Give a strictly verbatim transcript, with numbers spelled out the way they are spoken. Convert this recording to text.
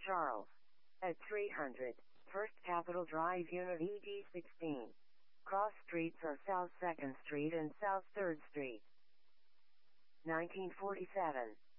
Charles. At three hundred, First Capitol Drive Unit E D sixteen. Cross streets are South second Street and South third Street. nineteen forty-seven.